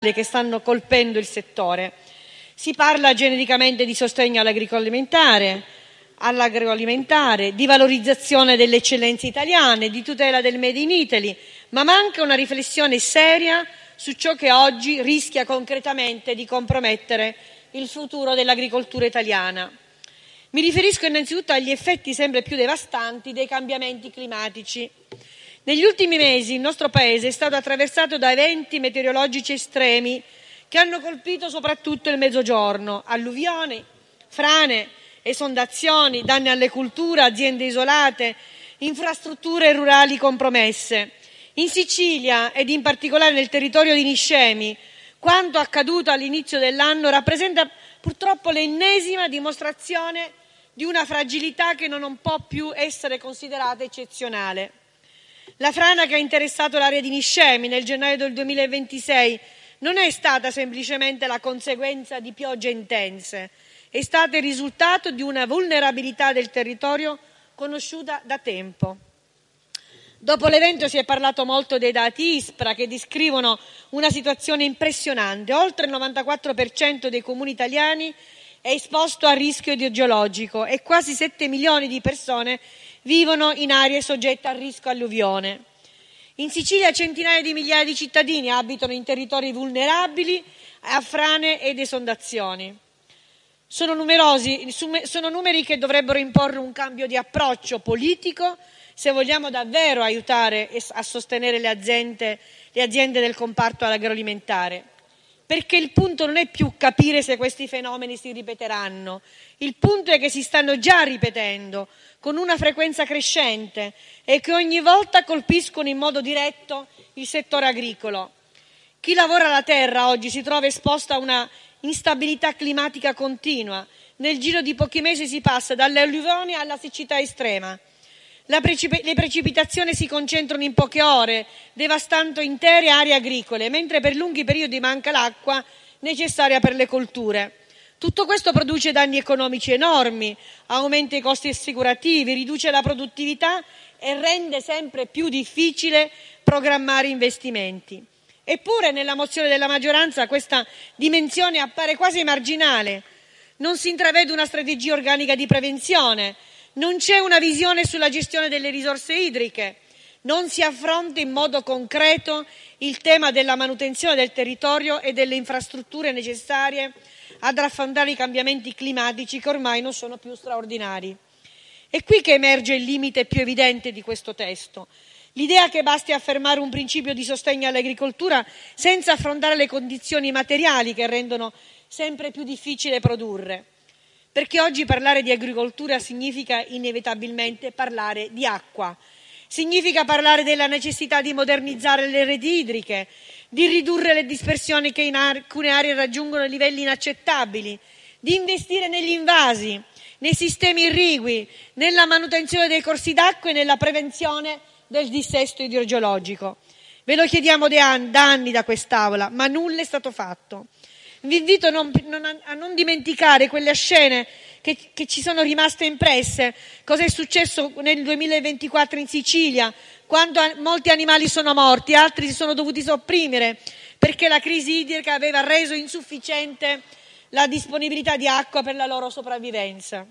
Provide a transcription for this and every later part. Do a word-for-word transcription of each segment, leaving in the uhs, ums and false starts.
che stanno colpendo il settore. Si parla genericamente di sostegno all'agroalimentare, all'agroalimentare, di valorizzazione delle eccellenze italiane, di tutela del Made in Italy, ma manca una riflessione seria su ciò che oggi rischia concretamente di compromettere il futuro dell'agricoltura italiana. Mi riferisco innanzitutto agli effetti sempre più devastanti dei cambiamenti climatici. Negli ultimi mesi il nostro Paese è stato attraversato da eventi meteorologici estremi che hanno colpito soprattutto il Mezzogiorno: alluvioni, frane, esondazioni, danni alle culture, aziende isolate, infrastrutture rurali compromesse. In Sicilia ed in particolare nel territorio di Niscemi, quanto accaduto all'inizio dell'anno rappresenta purtroppo l'ennesima dimostrazione di una fragilità che non può più essere considerata eccezionale. La frana che ha interessato l'area di Niscemi nel gennaio del duemilaventisei non è stata semplicemente la conseguenza di piogge intense, è stata il risultato di una vulnerabilità del territorio conosciuta da tempo. Dopo l'evento si è parlato molto dei dati ISPRA che descrivono una situazione impressionante. Oltre il novantaquattro per cento dei comuni italiani è esposto a rischio idrogeologico e quasi sette milioni di persone vivono in aree soggette a rischio alluvione. In Sicilia centinaia di migliaia di cittadini abitano in territori vulnerabili a frane ed esondazioni. Sono numerosi, sono numeri che dovrebbero imporre un cambio di approccio politico se vogliamo davvero aiutare a sostenere le aziende, le aziende del comparto agroalimentare. Perché il punto non è più capire se questi fenomeni si ripeteranno, il punto è che si stanno già ripetendo con una frequenza crescente e che ogni volta colpiscono in modo diretto il settore agricolo. Chi lavora la terra oggi si trova esposto a una instabilità climatica continua. Nel giro di pochi mesi si passa dalle alluvioni alla siccità estrema. La precip- le precipitazioni si concentrano in poche ore, devastando intere aree agricole, mentre per lunghi periodi manca l'acqua necessaria per le colture. Tutto questo produce danni economici enormi, aumenta i costi assicurativi, riduce la produttività e rende sempre più difficile programmare investimenti. Eppure nella mozione della maggioranza questa dimensione appare quasi marginale. Non si intravede una strategia organica di prevenzione, non c'è una visione sulla gestione delle risorse idriche, non si affronta in modo concreto il tema della manutenzione del territorio e delle infrastrutture necessarie ad affrontare i cambiamenti climatici che ormai non sono più straordinari. È qui che emerge il limite più evidente di questo testo. L'idea che basti affermare un principio di sostegno all'agricoltura senza affrontare le condizioni materiali che rendono sempre più difficile produrre. Perché oggi parlare di agricoltura significa inevitabilmente parlare di acqua, significa parlare della necessità di modernizzare le reti idriche, di ridurre le dispersioni che in alcune aree raggiungono livelli inaccettabili, di investire negli invasi, nei sistemi irrigui, nella manutenzione dei corsi d'acqua e nella prevenzione del dissesto idrogeologico. Ve lo chiediamo da anni da quest'Aula, ma nulla è stato fatto. Vi invito non, non, a non dimenticare quelle scene che, che ci sono rimaste impresse. Cosa è successo nel duemilaventiquattro in Sicilia, quando molti animali sono morti, altri si sono dovuti sopprimere perché la crisi idrica aveva reso insufficiente la disponibilità di acqua per la loro sopravvivenza.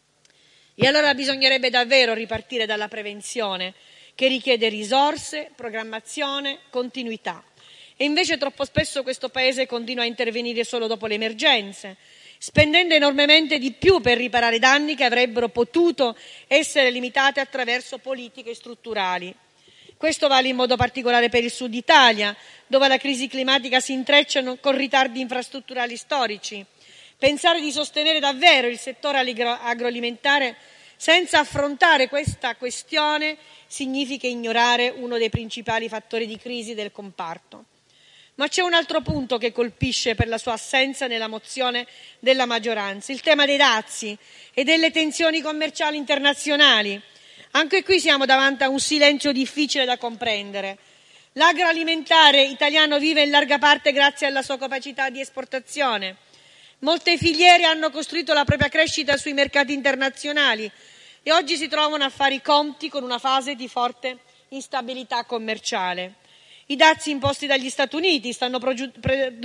E allora bisognerebbe davvero ripartire dalla prevenzione, che richiede risorse, programmazione, continuità. E invece troppo spesso questo Paese continua a intervenire solo dopo le emergenze, spendendo enormemente di più per riparare danni che avrebbero potuto essere limitati attraverso politiche strutturali. Questo vale in modo particolare per il Sud Italia, dove la crisi climatica si intreccia con ritardi infrastrutturali storici. Pensare di sostenere davvero il settore agroalimentare senza affrontare questa questione significa ignorare uno dei principali fattori di crisi del comparto. Ma c'è un altro punto che colpisce per la sua assenza nella mozione della maggioranza, il tema dei dazi e delle tensioni commerciali internazionali. Anche qui siamo davanti a un silenzio difficile da comprendere. L'agroalimentare italiano vive in larga parte grazie alla sua capacità di esportazione. Molte filiere hanno costruito la propria crescita sui mercati internazionali e oggi si trovano a fare i conti con una fase di forte instabilità commerciale. I dazi imposti dagli Stati Uniti stanno